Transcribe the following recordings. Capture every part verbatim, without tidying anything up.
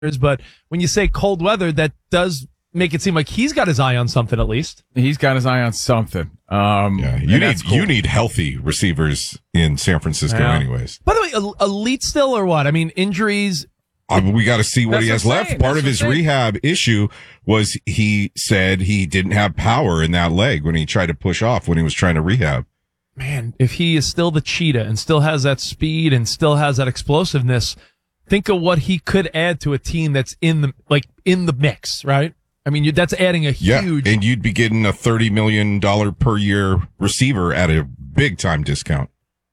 but when you say cold weather, that does make it seem like he's got his eye on something at least. He's got his eye on something. Um, yeah, you need cool. you need healthy receivers in San Francisco, yeah. anyways. By the way, el- elite still or what? I mean, injuries. Uh, we got to see what That's he has what left. saying. Part That's of his saying. rehab issue was he said he didn't have power in that leg when he tried to push off when he was trying to rehab. Man, if he is still the cheetah and still has that speed and still has that explosiveness, think of what he could add to a team that's in the like in the mix, right? I mean, you, that's adding a huge. Yeah, and you'd be getting a thirty million dollars per year receiver at a big time discount.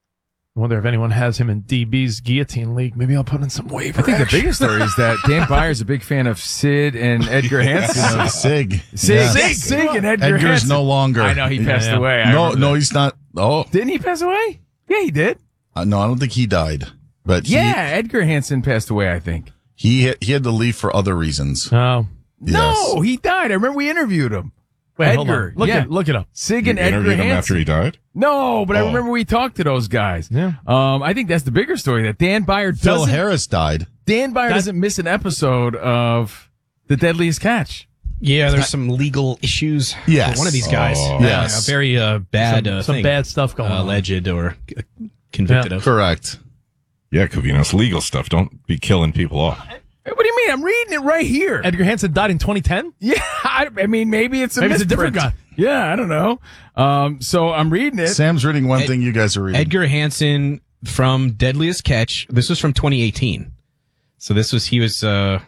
I wonder if anyone has him in D B's guillotine league. Maybe I'll put in some waiver. I think action. the biggest story is that Dan Byer's a big fan of Sid and Edgar Hansen. Sig. Sig, Yeah. Sig, Sig, and Edgar Edgar's Hansen. no longer. I know he passed Yeah. away. I No, remember no, that. he's not. Oh, Didn't he pass away? Yeah, he did. uh, no, I don't think he died. But he, Yeah, Edgar Hansen passed away, I think. he had, he had to leave for other reasons. Oh, Yes. No, he died. I remember we interviewed him. wait, hold Edgar. on. Look yeah. it, look it up. Sig You and Edgar interviewed him Hansen. after he died? No, but I Oh. remember we talked to those guys. Yeah. Um, I think that's the bigger story that Dan Byer Phil doesn't. Harris died. Dan Byer That- doesn't miss an episode of The Deadliest Catch. Yeah, there's some legal issues Yes. for one of these guys. Oh. Uh, Yes. a very uh, bad some uh, some thing. bad stuff going uh, on. alleged or uh, convicted Yeah. of. Correct. Yeah, Covino, legal stuff. Don't be killing people off. Hey, what do you mean? I'm reading it right here. Edgar Hansen died in twenty ten. Yeah, I, I mean, maybe it's a Maybe it's a different misprint. guy. Yeah, I don't know. Um, so I'm reading it. Sam's reading one Ed- thing you guys are reading. Edgar Hansen from Deadliest Catch. This was from twenty eighteen. So this was, he was, uh,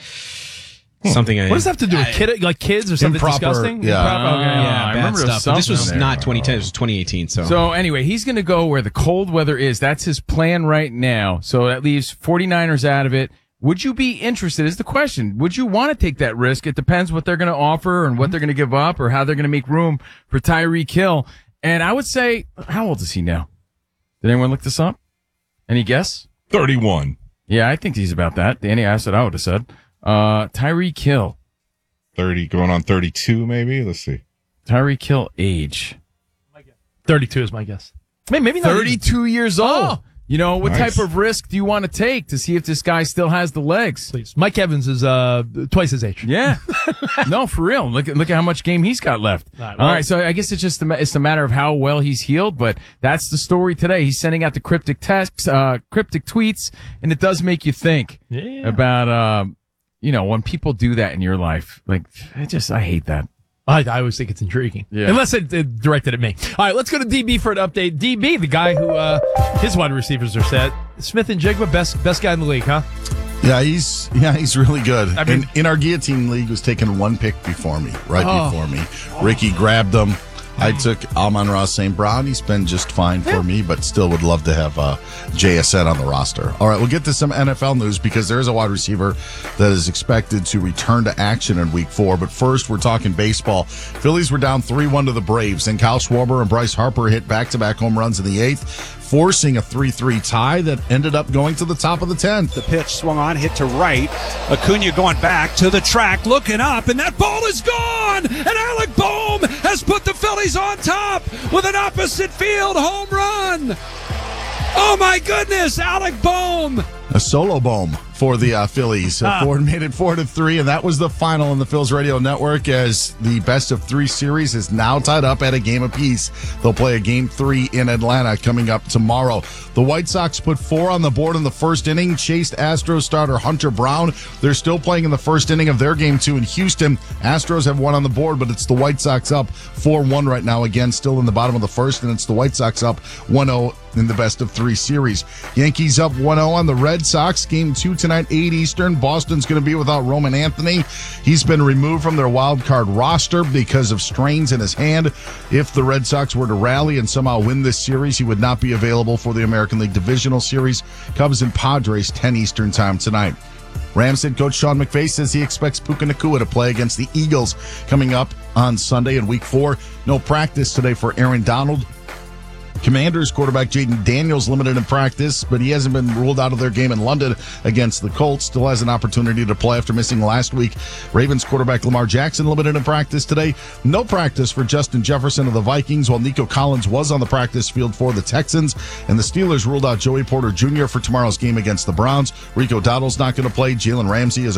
something. What does that have to do with kid, like kids or something Improper, disgusting? yeah. Improper, okay. Uh, Yeah, I bad remember there was stuff. But this was something there. not twenty ten. This was twenty eighteen. So, So anyway, he's going to go where the cold weather is. That's his plan right now. So that leaves 49ers out of it. Would you be interested is the question. Would you want to take that risk? It depends what they're going to offer and what they're going to give up or how they're going to make room for Tyreek Hill. And I would say, how old is he now? Did anyone look this up? Any guess? thirty-one. Yeah, I think he's about that. Danny asked what I would have said. Uh, Tyreek Hill. thirty, going on thirty-two, maybe? Let's see. Tyreek Hill age. thirty-two is my guess. Maybe, maybe not. even. thirty-two years old. Oh. You know, what Nice. type of risk do you want to take to see if this guy still has the legs? Please. Mike Evans is uh twice his age. Yeah. No, for real. Look at look at how much game he's got left. All right, well- All right, so I guess it's just a, ma- it's a matter of how well he's healed, but that's the story today. He's sending out the cryptic texts, uh, cryptic tweets, and it does make you think Yeah. about, um, you know, when people do that in your life. Like, I just, I hate that. I, I always think it's intriguing. Yeah. Unless it, it directed at me. All right, let's go to D B for an update. D B, the guy who uh, his wide receivers are set. Smith and Jigba, best best guy in the league, huh? Yeah, he's yeah he's really good. I mean- in, in our guillotine league, was taking one pick before me, right Oh. before me. Ricky grabbed him. I took Amon-Ra Saint Brown. He's been just fine for me, but still would love to have uh, J S N on the roster. All right, we'll get to some N F L news because there is a wide receiver that is expected to return to action in week four. But first, we're talking baseball. Phillies were down three one to the Braves, and Kyle Schwarber and Bryce Harper hit back-to-back home runs in the eighth, forcing a three three tie that ended up going to the top of the tenth. The pitch swung on, hit to right. Acuna going back to the track, looking up, and that ball is gone! And Alec Boehm has put the Phillies on top with an opposite field home run! Oh my goodness, Alec Boehm! A solo boom for the uh, Phillies. Uh, Ford made it four to three, and that was the final on the Phils Radio Network. As the best of three series is now tied up at a game apiece. They'll play a game three in Atlanta coming up tomorrow. The White Sox put four on the board in the first inning. Chased Astros starter Hunter Brown. They're still playing in the first inning of their game two in Houston. Astros have one on the board, but it's the White Sox up four one right now. Again, still in the bottom of the first, and it's the White Sox up one oh in the best of three series. Yankees up one oh on the Red Sox. Game two tonight, eight Eastern. Boston's going to be without Roman Anthony. He's been removed from their wild card roster because of strains in his hand. If the Red Sox were to rally and somehow win this series, he would not be available for the American League Divisional Series. Cubs and Padres, ten Eastern time tonight. Rams head coach Sean McVay says he expects Puka Nacua to play against the Eagles coming up on Sunday in week four. No practice today for Aaron Donald. Commanders quarterback Jaden Daniels limited in practice, but he hasn't been ruled out of their game in London against the Colts. Still has an opportunity to play after missing last week. Ravens quarterback Lamar Jackson limited in practice today. No practice for Justin Jefferson of the Vikings, while Nico Collins was on the practice field for the Texans. And the Steelers ruled out Joey Porter Junior for tomorrow's game against the Browns. Rico Dowdle's not going to play. Jalen Ramsey is a